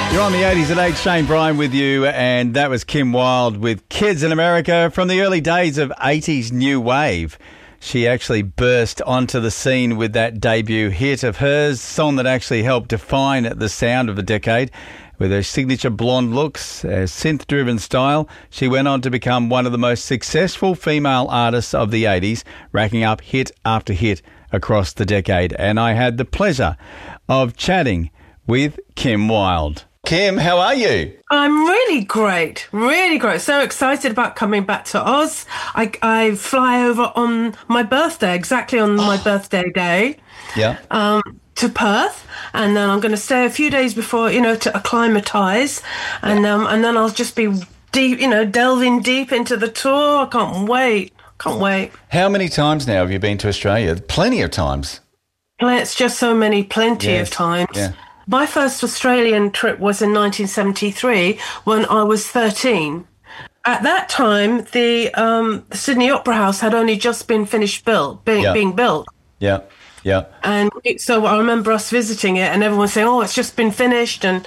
You're on the 80s at 8, Shane Bryan with you, and that was Kim Wilde with Kids in America from the early days of 80s new wave. She actually burst onto the scene with that debut hit of hers, song that actually helped define the sound of the decade. With her signature blonde looks, a synth-driven style, she went on to become one of the most successful female artists of the 80s, racking up hit after hit across the decade. And I had the pleasure of chatting with Kim Wilde. Kim, how are you? I'm really great. So excited about coming back to Oz. I fly over on my birthday, exactly on my birthday day. Yeah. To Perth, and then I'm going to stay a few days before, to acclimatise, and then I'll just be deep, delving deep into the tour. I can't wait. How many times now have you been to Australia? Plenty of times. It's just plenty of times. Yeah. My first Australian trip was in 1973 when I was 13. At that time, the Sydney Opera House had only just been being built. Yeah. Yeah. And so I remember us visiting it and everyone saying, oh, it's just been finished. And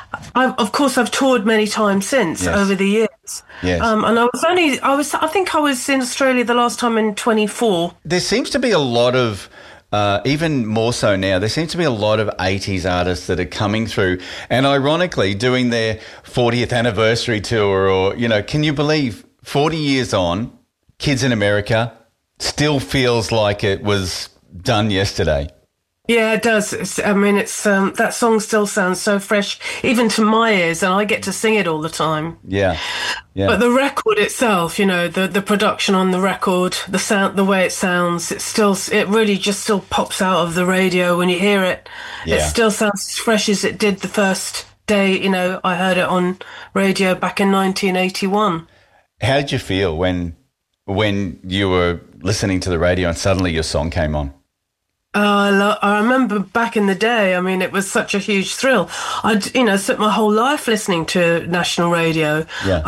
I've toured many times since over the years. Yes. And I think I was in Australia the last time in 24. There seems to be a lot of, even more so now, there seems to be a lot of 80s artists that are coming through and ironically doing their 40th anniversary tour or, can you believe 40 years on, Kids in America still feels like it was done yesterday. Yeah, it does. That song still sounds so fresh, even to my ears, and I get to sing it all the time. Yeah. But the record itself, the production on the record, the sound, the way it sounds, it really just still pops out of the radio when you hear it. Yeah. It still sounds as fresh as it did the first day, I heard it on radio back in 1981. How did you feel when you were listening to the radio and suddenly your song came on? I remember back in the day, it was such a huge thrill. I'd, spent my whole life listening to national radio,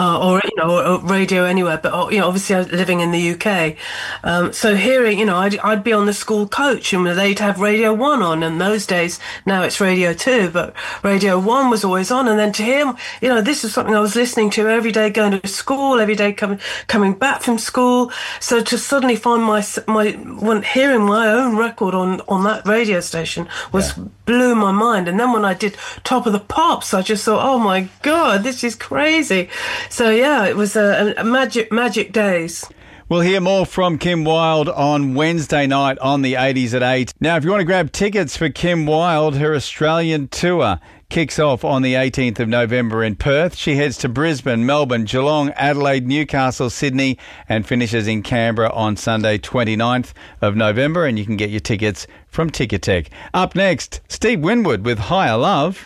or radio anywhere, but, obviously I was living in the UK. So hearing, I'd be on the school coach and they'd have Radio 1 on in those days. Now it's Radio 2, but Radio 1 was always on. And then to hear, this is something I was listening to every day going to school, every day coming back from school. So to suddenly find hearing my own record on that radio station blew my mind. And then when I did Top of the Pops, I just thought, oh my God, this is crazy. So it was a magic days. We'll hear more from Kim Wilde on Wednesday night on the 80s at 8. Now, if you want to grab tickets for Kim Wilde, her Australian tour kicks off on the 18th of November in Perth. She heads to Brisbane, Melbourne, Geelong, Adelaide, Newcastle, Sydney, and finishes in Canberra on Sunday, 29th of November. And you can get your tickets from Ticketek. Up next, Steve Winwood with Higher Love.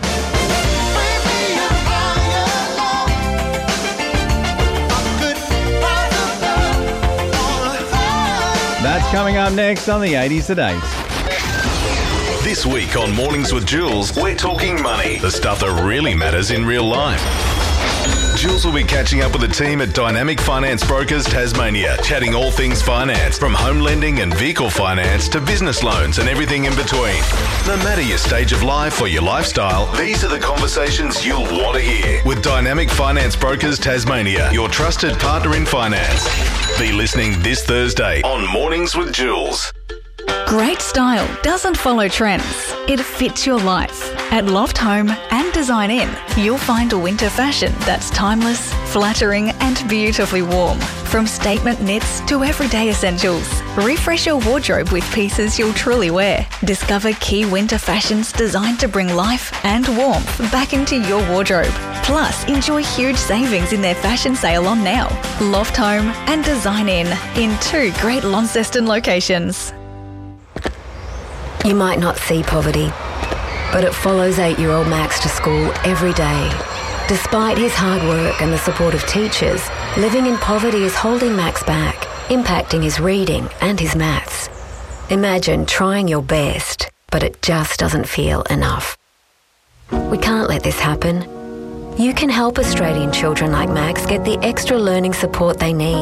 That's coming up next on the 80s at 8. This week on Mornings with Jules, we're talking money, the stuff that really matters in real life. Jules will be catching up with the team at Dynamic Finance Brokers Tasmania, chatting all things finance, from home lending and vehicle finance to business loans and everything in between. No matter your stage of life or your lifestyle, these are the conversations you'll want to hear. With Dynamic Finance Brokers Tasmania, your trusted partner in finance. Be listening this Thursday on Mornings with Jules. Great style doesn't follow trends. It fits your life. At Loft Home and Design In, you'll find a winter fashion that's timeless, flattering and beautifully warm. From statement knits to everyday essentials, refresh your wardrobe with pieces you'll truly wear. Discover key winter fashions designed to bring life and warmth back into your wardrobe. Plus, enjoy huge savings in their fashion sale on now. Loft Home and Design in 2 great Launceston locations. You might not see poverty, but it follows 8-year-old Max to school every day. Despite his hard work and the support of teachers, living in poverty is holding Max back, impacting his reading and his maths. Imagine trying your best, but it just doesn't feel enough. We can't let this happen. You can help Australian children like Max get the extra learning support they need.